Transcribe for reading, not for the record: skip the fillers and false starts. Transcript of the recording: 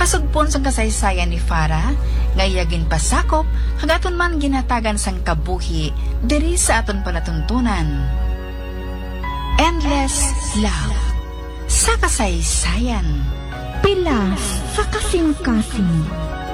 Kasugpon sang kasaysayan ni Farah, ngayagin pasakop, hagaton man ginatagan sang kabuhi, diri sa aton palatuntunan. Endless Love sa kasaysayan. Pilas sa kasing-kasing.